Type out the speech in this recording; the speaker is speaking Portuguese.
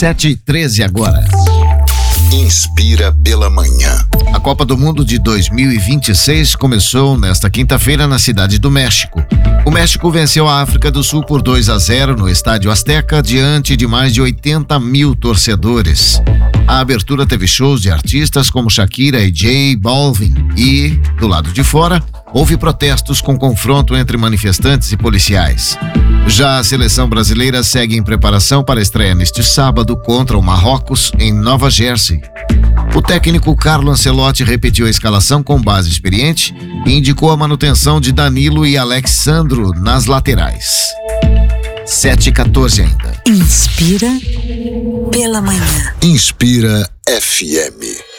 7h13 agora. Inspira pela manhã. A Copa do Mundo de 2026 começou nesta quinta-feira na Cidade do México. O México venceu a África do Sul por 2-0 no Estádio Azteca, diante de mais de 80 mil torcedores. A abertura teve shows de artistas como Shakira e J Balvin e, do lado de fora, houve protestos com confronto entre manifestantes e policiais. Já a seleção brasileira segue em preparação para a estreia neste sábado contra o Marrocos, em Nova Jersey. O técnico Carlo Ancelotti repetiu a escalação com base experiente e indicou a manutenção de Danilo e Alex Sandro nas laterais. 7h14 ainda. Inspira pela manhã. Inspira FM.